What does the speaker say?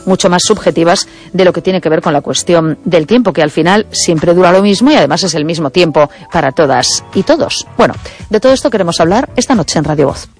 mucho más subjetivas de lo que tiene que ver con la cuestión del tiempo, que al final siempre dura lo mismo y además es el mismo tiempo para todas y todos. Bueno, de todo esto queremos hablar esta noche en Radio Voz.